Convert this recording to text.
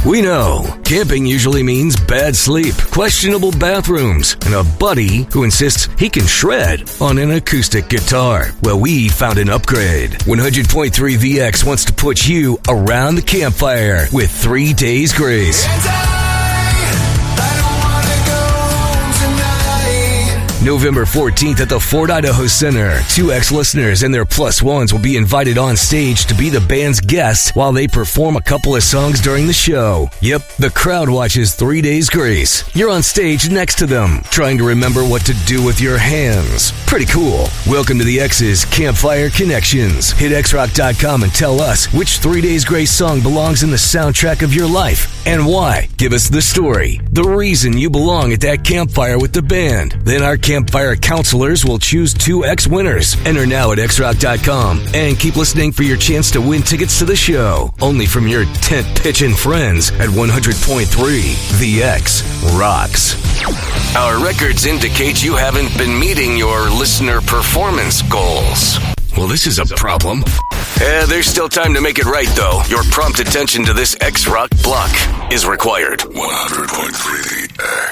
We know camping usually means bad sleep, questionable bathrooms, and a buddy who insists he can shred on an acoustic guitar. Well, we found an upgrade. 100.3 VX wants to put you around the campfire with 3 days grace. November 14th at the Fort Idaho Center. 2X listeners and their plus ones will be invited on stage to be the band's guests while they perform a couple of songs during the show. Yep, the crowd watches 3 days grace. You're on stage next to them, trying to remember what to do with your hands. Pretty cool. Welcome to the X's Campfire Connections. Hit xrock.com and tell us which 3 days grace song belongs in the soundtrack of your life and why. Give us the story, the reason you belong at that campfire with the band. Then our Campfire counselors will choose 2X winners. Enter now at xrock.com and keep listening for your chance to win tickets to the show. Only from your tent pitching friends at 100.3 The X Rocks. Our records indicate you haven't been meeting your listener performance goals. Well, this is a problem. There's still time to make it right, though. Your prompt attention to this X-Rock block is required. 100.3 X.